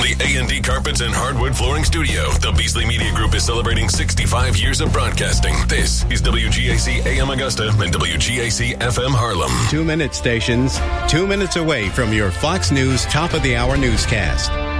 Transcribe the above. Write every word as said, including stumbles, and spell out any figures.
the A and D Carpets and Hardwood Flooring Studio, the Beasley Media Group is celebrating sixty-five years of broadcasting. This is W G A C A M Augusta and W G A C F M Harlem. Two-minute stations, two minutes away from your Fox News top-of-the-hour newscast.